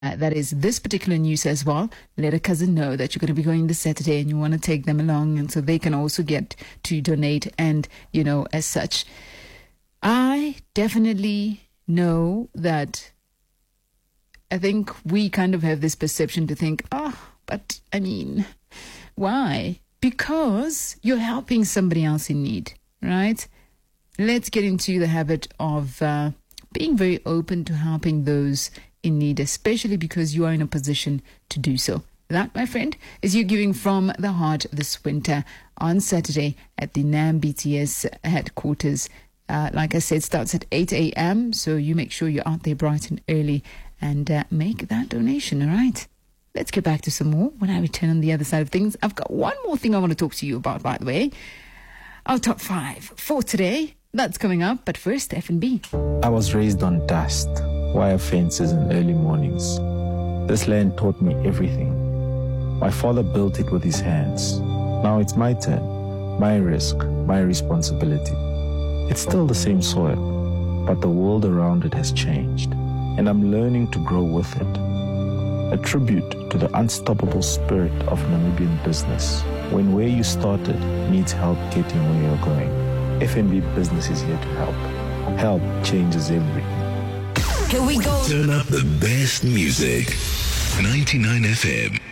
that is this particular news as well. Let a cousin know that you're going to be going this Saturday and you want to take them along, and so they can also get to donate. And, as such, I definitely know that I think we kind of have this perception to think, but I mean, why? Because you're helping somebody else in need, right? Let's get into the habit of being very open to helping those in need, especially because you are in a position to do so. That, my friend, is you giving from the heart this winter on Saturday at the NAM BTS headquarters. Like I said, starts at 8 a.m. So you make sure you're out there bright and early and make that donation, all right? Let's get back to some more when I return on the other side of things. I've got one more thing I want to talk to you about, by the way. Our top 5 for today. That's coming up, but first, F&B. I was raised on dust, wire fences and early mornings. This land taught me everything. My father built it with his hands. Now it's my turn, my risk, my responsibility. It's still the same soil, but the world around it has changed, and I'm learning to grow with it. A tribute to the unstoppable spirit of Namibian business, when where you started needs help getting where you're going. FNB Business is here to help. Help changes everything. Here we go. Turn up the best music. 99 FM.